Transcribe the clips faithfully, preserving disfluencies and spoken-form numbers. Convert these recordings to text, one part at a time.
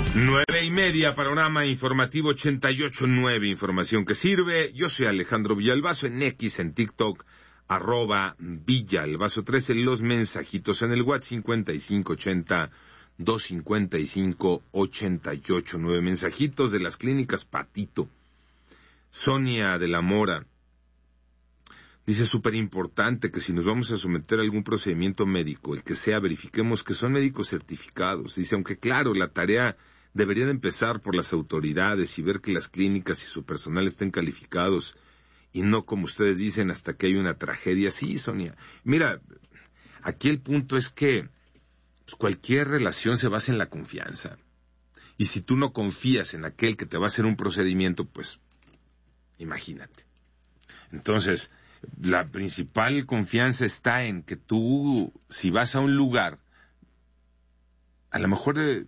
Nueve y media, panorama informativo ochenta y ocho nueve, información que sirve. Yo soy Alejandro Villalbazo, en X, en TikTok, arroba Villalbazo trece, los mensajitos en el WhatsApp cincuenta y cinco ochenta, doscientos cincuenta y cinco, ochenta y ocho nueve, mensajitos de las clínicas Patito. Sonia de la Mora dice: súper importante que si nos vamos a someter a algún procedimiento médico, el que sea, verifiquemos que son médicos certificados. Dice, aunque claro, la tarea debería de empezar por las autoridades y ver que las clínicas y su personal estén calificados y no, como ustedes dicen, hasta que hay una tragedia. Sí, Sonia. Mira, aquí el punto es que pues, cualquier relación se basa en la confianza. Y si tú no confías en aquel que te va a hacer un procedimiento, pues imagínate. Entonces, la principal confianza está en que tú, si vas a un lugar, a lo mejor eh,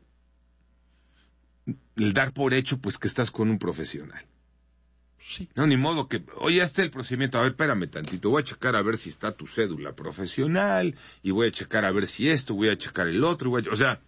el dar por hecho, pues que estás con un profesional. Sí. No, ni modo que, oye, ya está el procedimiento, a ver, espérame tantito, voy a checar a ver si está tu cédula profesional, y voy a checar a ver si esto, voy a checar el otro, y voy a, o sea...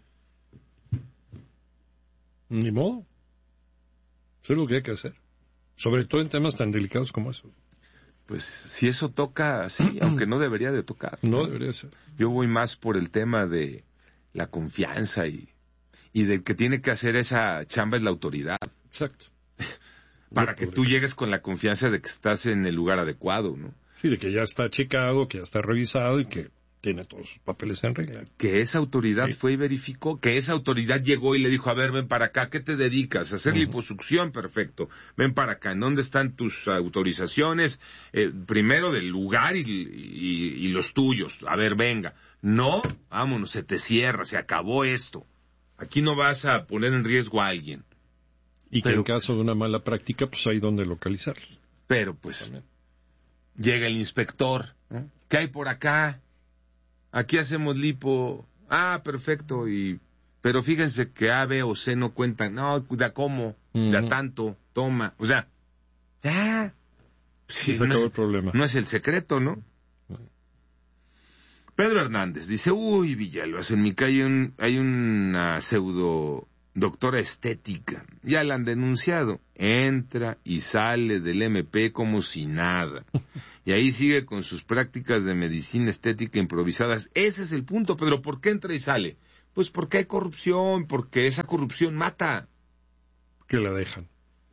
Ni modo. Eso es lo que hay que hacer. Sobre todo en temas tan delicados como eso. Pues si eso toca, sí, aunque no debería de tocar. No, no debería ser. Yo voy más por el tema de la confianza y, y del que tiene que hacer esa chamba es la autoridad. Exacto. Para que tú llegues con la confianza de que estás en el lugar adecuado, ¿no? Sí, de que ya está checado, que ya está revisado y que tiene todos sus papeles en regla. Que esa autoridad sí. fue y verificó, que esa autoridad llegó y le dijo, a ver, ven para acá, ¿qué te dedicas? ¿A hacer uh-huh. liposucción? Perfecto. Ven para acá, ¿en dónde están tus autorizaciones? Eh, primero del lugar y, y, y los tuyos. A ver, venga. No, vámonos, se te cierra, se acabó esto. Aquí no vas a poner en riesgo a alguien. Y que pero, en caso de una mala práctica, pues hay donde localizarlos. Pero pues, también llega el inspector, ¿eh? ¿Qué hay por acá? Aquí hacemos lipo. Ah, perfecto. Y pero fíjense que A, B o C no cuentan. No, ¿de cómo? Uh-huh. De a tanto, toma. O sea, ah, sí, se acabó es, el problema. No es el secreto, ¿no? Uh-huh. Pedro Hernández dice, uy, Villalbazo, en mi calle hay, un, hay una pseudo doctora estética. Ya la han denunciado. Entra y sale del M P como si nada. Y ahí sigue con sus prácticas de medicina estética improvisadas. Ese es el punto, Pedro. ¿Por qué entra y sale? Pues porque hay corrupción, porque esa corrupción mata. Que la dejan.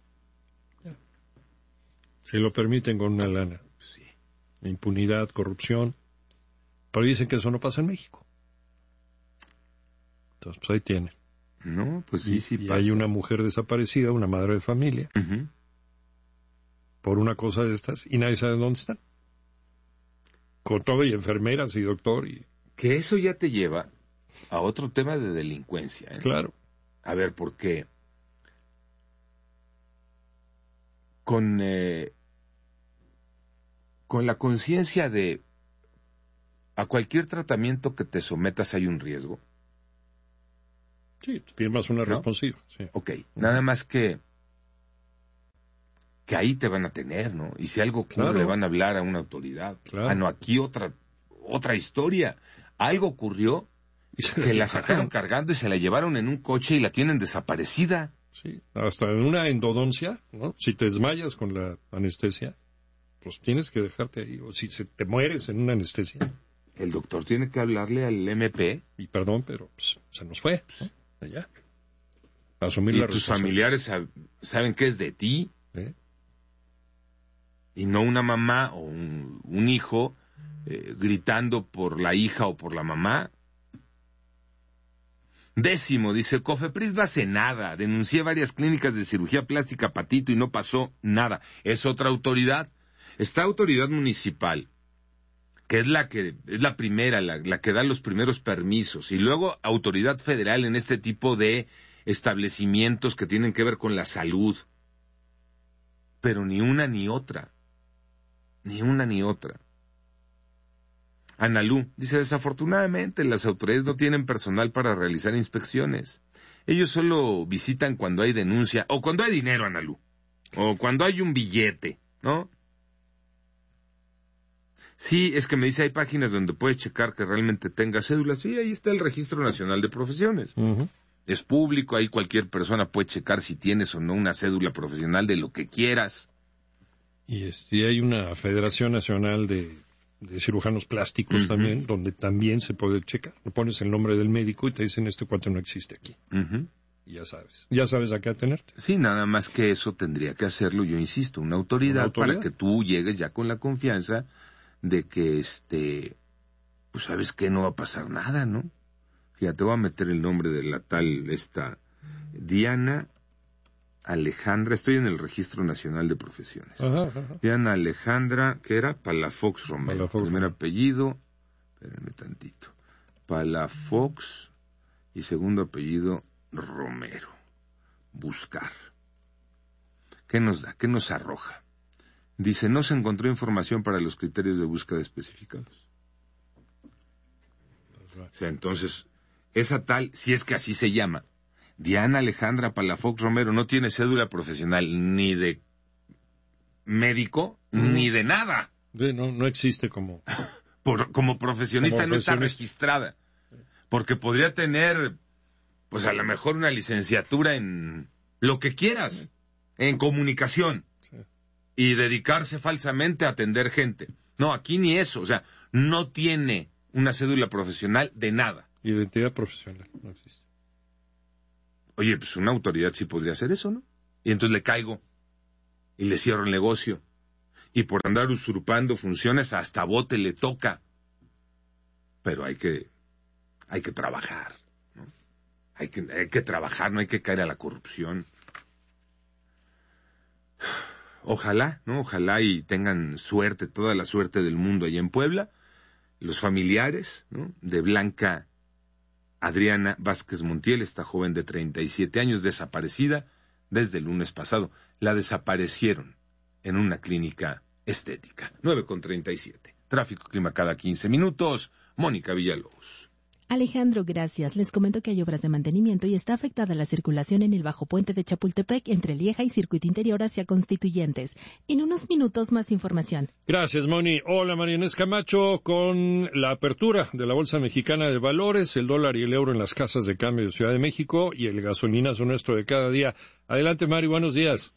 Se lo permiten con una lana. Sí. Impunidad, corrupción. Pero dicen que eso no pasa en México. Entonces, pues ahí tienen. No, pues sí, y, sí y pasa. Hay una mujer desaparecida, una madre de familia, uh-huh. por una cosa de estas, y nadie sabe dónde están. Con todo y enfermeras y doctor. y Que eso ya te lleva a otro tema de delincuencia. ¿eh? Claro. A ver, ¿por qué? Con, eh, con la conciencia de a cualquier tratamiento que te sometas hay un riesgo. Sí, firmas una ¿no? responsiva. Sí. Ok, uh-huh. Nada más que que ahí te van a tener, ¿no? Y si algo ocurre, claro. le van a hablar a una autoridad. Claro. Ah, no, aquí otra otra historia. Algo ocurrió y se que la sacaron cargando y se la llevaron en un coche y la tienen desaparecida. Sí, hasta en una endodoncia, ¿no? Si te desmayas con la anestesia, pues tienes que dejarte ahí. O si se te mueres en una anestesia. El doctor tiene que hablarle al M P. Y perdón, pero pues, se nos fue, ¿no? Allá. Asumir y la tus familiares sab- saben que es de ti. ¿Eh? Y no una mamá o un, un hijo eh, gritando por la hija o por la mamá. Décimo, dice, Cofepris no hace nada. Denuncié varias clínicas de cirugía plástica Patito y no pasó nada. Es otra autoridad. Está autoridad municipal, que es la que es la primera, la, la que da los primeros permisos, y luego autoridad federal en este tipo de establecimientos que tienen que ver con la salud. Pero ni una ni otra. Ni una ni otra. Analú dice, desafortunadamente las autoridades no tienen personal para realizar inspecciones. Ellos solo visitan cuando hay denuncia, o cuando hay dinero, Analú, o cuando hay un billete, ¿no? Sí, es que me dice, hay páginas donde puedes checar que realmente tenga cédulas. Sí, ahí está el Registro Nacional de Profesiones. Uh-huh. es público, ahí cualquier persona puede checar si tienes o no una cédula profesional de lo que quieras. Y este, hay una Federación Nacional de, de Cirujanos Plásticos uh-huh. también, donde también se puede checar. Le pones el nombre del médico y te dicen este cuate no existe aquí. Uh-huh. Y ya sabes, ya sabes a qué atenerte. Sí, nada más que eso tendría que hacerlo, yo insisto, una autoridad, ¿Una autoridad? para que tú llegues ya con la confianza de que, este, pues sabes que no va a pasar nada, ¿no? Fíjate, te voy a meter el nombre de la tal, esta, Diana Alejandra, estoy en el Registro Nacional de Profesiones. Ajá, ajá. Diana Alejandra, ¿qué era? Palafox Romero. Palafox. Primer apellido, espérenme tantito, Palafox y segundo apellido Romero. Buscar. ¿Qué nos da? ¿Qué nos arroja? Dice, no se encontró información para los criterios de búsqueda especificados. O sea, entonces, esa tal, si es que así se llama, Diana Alejandra Palafox Romero, no tiene cédula profesional ni de médico, mm. ni de nada. Sí, no, no existe como... Por, como profesionista como no está registrada. Porque podría tener, pues a lo mejor una licenciatura en lo que quieras, en comunicación, sí. y dedicarse falsamente a atender gente. No, aquí ni eso, o sea, no tiene una cédula profesional de nada. Identidad profesional, no existe. Oye, pues una autoridad sí podría hacer eso, ¿no? Y entonces le caigo y le cierro el negocio. Y por andar usurpando funciones hasta bote le toca. Pero hay que, hay que trabajar, ¿no? Hay que, hay que trabajar, no hay que caer a la corrupción. Ojalá, ¿no? Ojalá y tengan suerte, toda la suerte del mundo allá en Puebla, los familiares, ¿no? De Blanca Adriana Vázquez Montiel, esta joven de treinta y siete años, desaparecida desde el lunes pasado. La desaparecieron en una clínica estética. nueve con treinta y siete. Tráfico, clima cada quince minutos. Mónica Villalobos. Alejandro, gracias. Les comento que hay obras de mantenimiento y está afectada la circulación en el Bajo Puente de Chapultepec entre Lieja y Circuito Interior hacia Constituyentes. En unos minutos más información. Gracias, Moni. Hola, María Inés Camacho. Con la apertura de la Bolsa Mexicana de Valores, el dólar y el euro en las casas de cambio de Ciudad de México y el gasolinazo nuestro de cada día. Adelante, Mari, buenos días.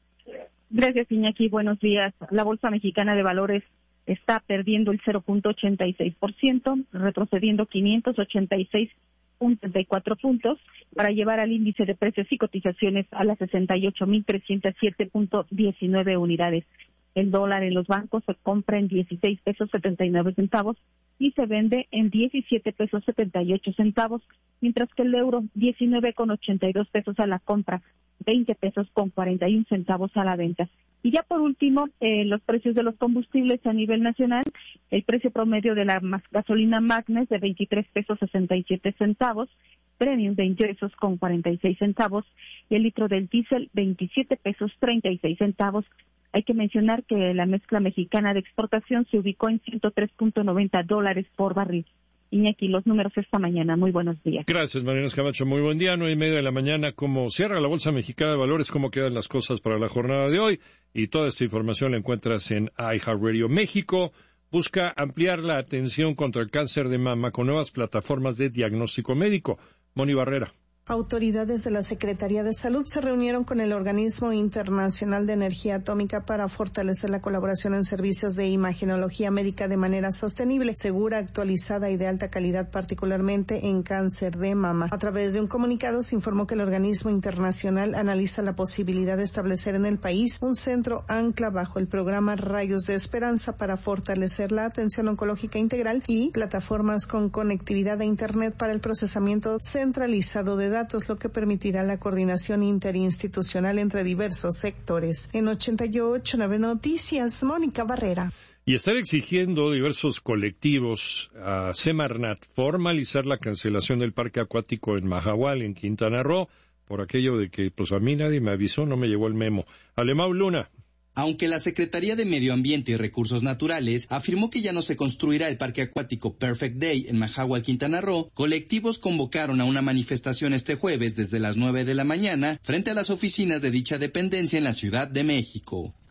Gracias, Iñaki. Buenos días. La Bolsa Mexicana de Valores está perdiendo el cero punto ochenta y seis por ciento, retrocediendo quinientos ochenta y seis punto treinta y cuatro puntos para llevar al índice de precios y cotizaciones a las sesenta y ocho mil trescientos siete punto diecinueve unidades. El dólar en los bancos se compra en dieciséis pesos setenta y nueve centavos y se vende en diecisiete pesos setenta y ocho centavos, mientras que el euro diecinueve con ochenta y dos pesos a la compra, veinte pesos con cuarenta y un centavos a la venta. Y ya por último, eh, los precios de los combustibles a nivel nacional, el precio promedio de la gasolina Magnes de veintitrés pesos sesenta y siete centavos, Premium veinte pesos con cuarenta y seis centavos y el litro del diésel veintisiete pesos treinta y seis centavos. Hay que mencionar que la mezcla mexicana de exportación se ubicó en ciento tres punto noventa dólares por barril. Iñaki, los números esta mañana. Muy buenos días. Gracias, Mariana Camacho. Muy buen día. Nueve y media de la mañana. ¿Cómo cierra la Bolsa Mexicana de Valores? ¿Cómo quedan las cosas para la jornada de hoy? Y toda esta información la encuentras en iHeartRadio México. Busca ampliar la atención contra el cáncer de mama con nuevas plataformas de diagnóstico médico. Moni Barrera. Autoridades de la Secretaría de Salud se reunieron con el Organismo Internacional de Energía Atómica para fortalecer la colaboración en servicios de imagenología médica de manera sostenible, segura, actualizada y de alta calidad, particularmente en cáncer de mama. A través de un comunicado se informó que el organismo internacional analiza la posibilidad de establecer en el país un centro ancla bajo el programa Rayos de Esperanza para fortalecer la atención oncológica integral y plataformas con conectividad a Internet para el procesamiento centralizado de datos. datos, lo que permitirá la coordinación interinstitucional entre diversos sectores. En ochenta y ocho nueve Noticias, Mónica Barrera. Y estar exigiendo diversos colectivos a Semarnat formalizar la cancelación del parque acuático en Mahahual, en Quintana Roo, por aquello de que pues a mí nadie me avisó, no me llegó el memo. Alemão Luna. Aunque la Secretaría de Medio Ambiente y Recursos Naturales afirmó que ya no se construirá el parque acuático Perfect Day en Mahahual, Quintana Roo, colectivos convocaron a una manifestación este jueves desde las nueve de la mañana frente a las oficinas de dicha dependencia en la Ciudad de México.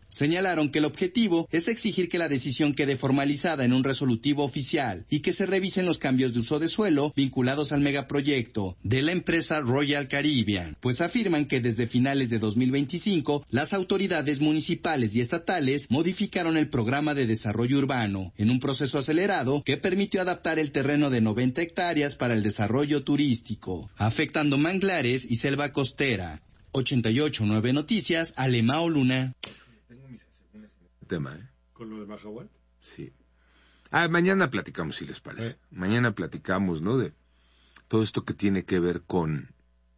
Señalaron que el objetivo es exigir que la decisión quede formalizada en un resolutivo oficial y que se revisen los cambios de uso de suelo vinculados al megaproyecto de la empresa Royal Caribbean, pues afirman que desde finales de dos mil veinticinco las autoridades municipales y estatales modificaron el programa de desarrollo urbano en un proceso acelerado que permitió adaptar el terreno de noventa hectáreas para el desarrollo turístico, afectando manglares y selva costera. ochenta y ocho punto nueve Noticias, Alemao Luna. Tema, ¿eh? ¿Con lo de Mahahual? Sí. Ah, mañana platicamos, si les parece. ¿Eh? Mañana platicamos, ¿no? De todo esto que tiene que ver con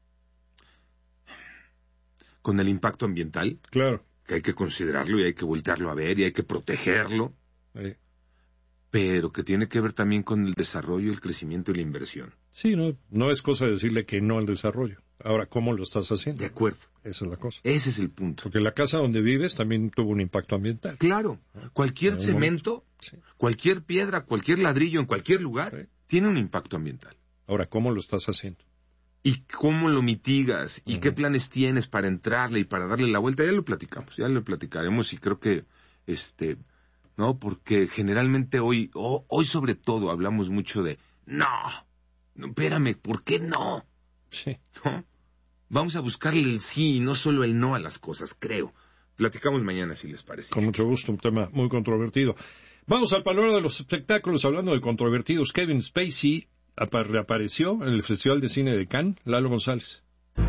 con el impacto ambiental. Claro. Que hay que considerarlo y hay que voltearlo a ver y hay que protegerlo. ¿Eh? Pero que tiene que ver también con el desarrollo, el crecimiento y la inversión. Sí, no, no es cosa de decirle que no al desarrollo. Ahora, ¿cómo lo estás haciendo? De acuerdo. Esa es la cosa. Ese es el punto. Porque la casa donde vives también tuvo un impacto ambiental. Claro. Cualquier En un cemento, Sí. cualquier piedra, cualquier ladrillo en cualquier lugar Sí. tiene un impacto ambiental. Ahora, ¿cómo lo estás haciendo? ¿Y cómo lo mitigas? ¿Y Uh-huh. qué planes tienes para entrarle y para darle la vuelta? Ya lo platicamos, ya lo platicaremos y creo que, este, ¿no? Porque generalmente hoy, oh, hoy sobre todo hablamos mucho de, no, no, espérame, ¿por qué no? Sí. ¿No? Vamos a buscarle el sí y no solo el no a las cosas, creo. Platicamos mañana, si les parece. Con mucho gusto, un tema muy controvertido. Vamos al panorama de los espectáculos, hablando de controvertidos. Kevin Spacey apa- reapareció en el Festival de Cine de Cannes. Lalo González.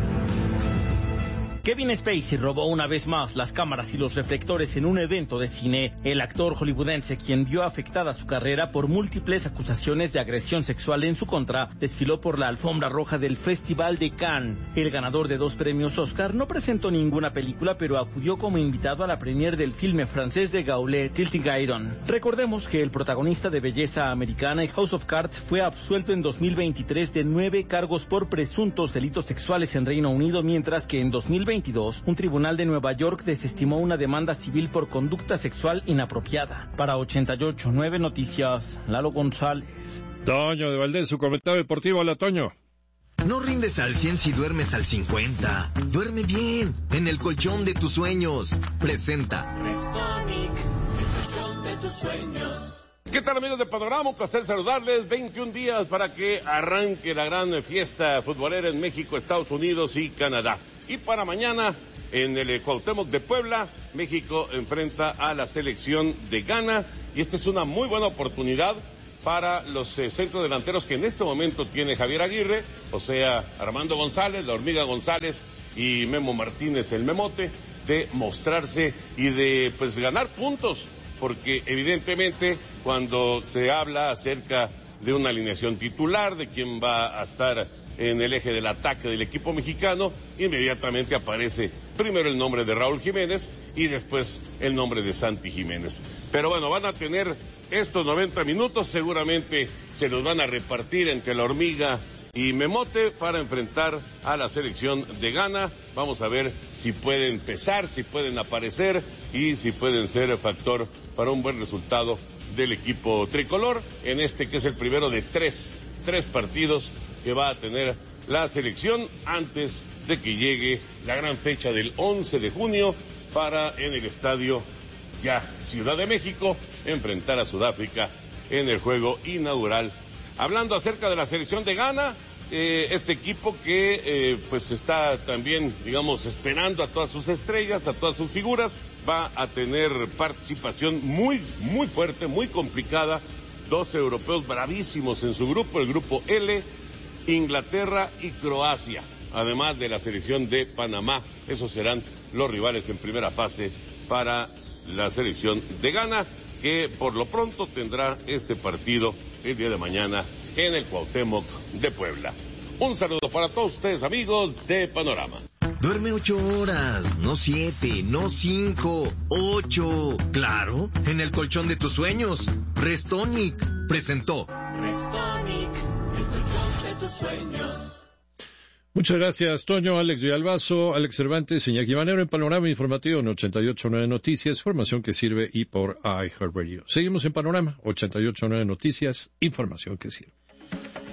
Kevin Spacey robó una vez más las cámaras y los reflectores en un evento de cine. El actor hollywoodense, quien vio afectada su carrera por múltiples acusaciones de agresión sexual en su contra, desfiló por la alfombra roja del Festival de Cannes. El ganador de dos premios Oscar no presentó ninguna película, pero acudió como invitado a la premiere del filme francés de Gaulle, Tilting Iron. Recordemos que el protagonista de Belleza Americana y House of Cards fue absuelto en dos mil veintitrés de nueve cargos por presuntos delitos sexuales en Reino Unido, mientras que en dos mil veintidós un tribunal de Nueva York desestimó una demanda civil por conducta sexual inapropiada. Para ochenta y ocho punto nueve Noticias, Lalo González. Toño de Valdés, su comentario deportivo. Hola, Toño. No rindes al cien si duermes al cincuenta. Duerme bien, en el colchón de tus sueños. Presenta Restonic, el colchón de tus sueños. ¿Qué tal, amigos de Panorama? Un placer saludarles. veintiún días para que arranque la gran fiesta futbolera en México, Estados Unidos y Canadá. Y para mañana, en el Cuauhtémoc de Puebla, México enfrenta a la selección de Ghana. Y esta es una muy buena oportunidad para los eh, centrodelanteros que en este momento tiene Javier Aguirre, o sea, Armando González, la Hormiga González y Memo Martínez, el Memote, de mostrarse y de pues ganar puntos. Porque evidentemente cuando se habla acerca de una alineación titular, de quién va a estar en el eje del ataque del equipo mexicano, inmediatamente aparece primero el nombre de Raúl Jiménez y después el nombre de Santi Jiménez. Pero bueno, van a tener estos noventa minutos, seguramente se los van a repartir entre la Hormiga y Memote para enfrentar a la selección de Ghana. Vamos a ver si pueden pesar, si pueden aparecer y si pueden ser factor para un buen resultado del equipo tricolor en este que es el primero de tres, tres partidos que va a tener la selección antes de que llegue la gran fecha del once de junio para en el estadio ya Ciudad de México enfrentar a Sudáfrica en el juego inaugural. Hablando acerca de la selección de Ghana, eh, este equipo que eh, pues está también, digamos, esperando a todas sus estrellas, a todas sus figuras, va a tener participación muy, muy fuerte, muy complicada. Dos europeos bravísimos en su grupo, el grupo L, Inglaterra y Croacia, además de la selección de Panamá. Esos serán los rivales en primera fase para la selección de Ghana, que por lo pronto tendrá este partido el día de mañana en el Cuauhtémoc de Puebla. Un saludo para todos ustedes, amigos de Panorama. Duerme ocho horas, no siete, no cinco, ocho. Claro, en el colchón de tus sueños. Restonic presentó Restonic, el colchón de tus sueños. Muchas gracias, Toño, Alex Villalbazo, Alex Cervantes, Iñaki Manero en Panorama Informativo en ochenta y ocho punto nueve Noticias, información que sirve y por iHeartRadio. Seguimos en Panorama, ochenta y ocho punto nueve Noticias, información que sirve.